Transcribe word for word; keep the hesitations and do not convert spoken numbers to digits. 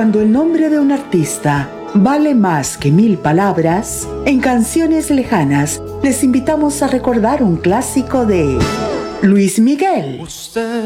Cuando el nombre de un artista vale más que mil palabras, en Canciones Lejanas les invitamos a recordar un clásico de Luis Miguel. Usted